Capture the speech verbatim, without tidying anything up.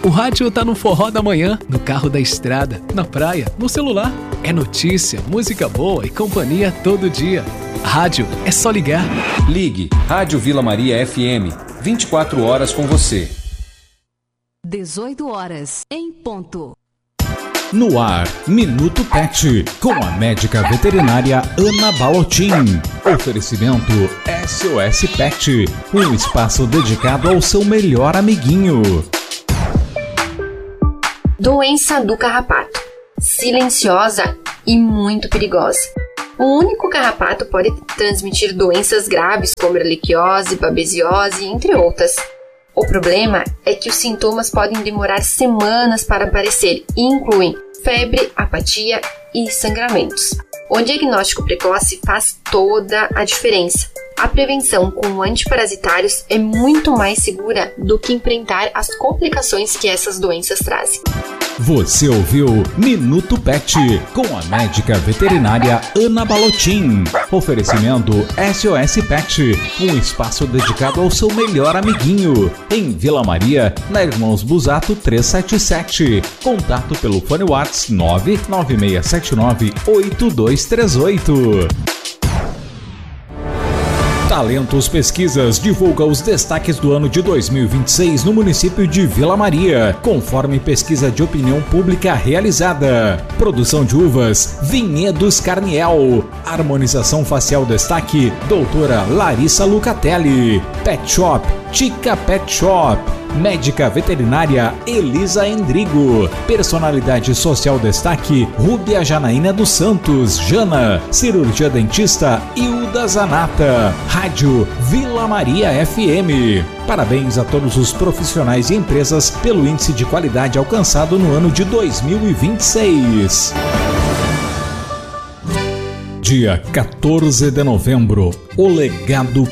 O rádio tá no forró da manhã, no carro da estrada, na praia, no celular. É notícia, música boa e companhia todo dia. Rádio é só ligar. Ligue Rádio Vila Maria F M, vinte e quatro horas com você. dezoito horas, em ponto. No ar, Minuto Pet, com a médica veterinária Ana Balotin. Oferecimento S O S Pet, um espaço dedicado ao seu melhor amiguinho. Doença do carrapato. Silenciosa e muito perigosa. O único carrapato pode transmitir doenças graves como erliquiose, babesiose, entre outras. O problema é que os sintomas podem demorar semanas para aparecer e incluem febre, apatia e sangramentos. O diagnóstico precoce faz toda a diferença. A prevenção com antiparasitários é muito mais segura do que enfrentar as complicações que essas doenças trazem. Você ouviu Minuto Pet, com a médica veterinária Ana Balotin. Oferecimento S O S Pet, um espaço dedicado ao seu melhor amiguinho. Em Vila Maria, na Irmãos Busato trezentos e setenta e sete. Contato pelo fone WhatsApp nove nove seis sete nove oito dois três oito. Talentos Pesquisas divulga os destaques do ano de dois mil e vinte e seis no município de Vila Maria, conforme pesquisa de opinião pública realizada. Produção de uvas, Vinhedos Carniel. Harmonização facial destaque, doutora Larissa Lucatelli. Pet Shop, Tica Pet Shop. Médica veterinária Elisa Endrigo. Personalidade social destaque Rúbia Janaína dos Santos, Jana. Cirurgia dentista Hilda Zanata. Rádio Vila Maria F M. Parabéns a todos os profissionais e empresas pelo índice de qualidade alcançado no ano de dois mil e vinte e seis. Dia quatorze de novembro, o legado